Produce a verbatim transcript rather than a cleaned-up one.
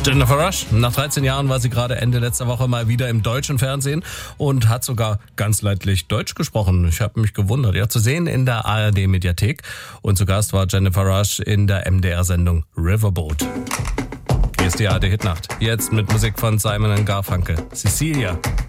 Jennifer Rush, nach dreizehn Jahren war sie gerade Ende letzter Woche mal wieder im deutschen Fernsehen und hat sogar ganz leidlich Deutsch gesprochen. Ich habe mich gewundert. Ja, zu sehen in der A R D-Mediathek. Und zu Gast war Jennifer Rush in der M D R-Sendung Riverboat. Hier ist die A R D-Hitnacht. Jetzt mit Musik von Simon and Garfunkel. Cecilia.